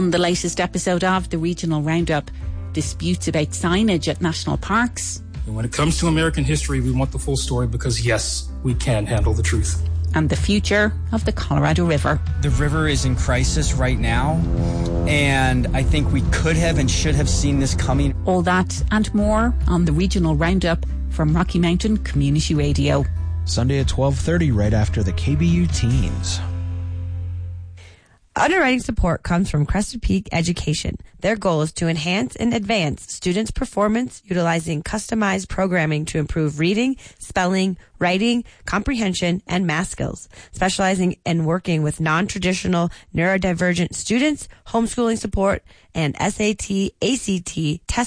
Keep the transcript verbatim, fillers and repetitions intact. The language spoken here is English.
On the latest episode of the Regional Roundup, disputes about signage at national parks. And when it comes to American history, we want the full story because, yes, we can handle the truth. And the future of the Colorado River. The river is in crisis right now, and I think we could have and should have seen this coming. All that and more on the Regional Roundup from Rocky Mountain Community Radio. Sunday at twelve thirty, right after the K B U Teens. Underwriting support comes from Crested Peak Education. Their goal is to enhance and advance students' performance utilizing customized programming to improve reading, spelling, writing, comprehension, and math skills. Specializing in working with non-traditional neurodivergent students, homeschooling support, and S A T, A C T, test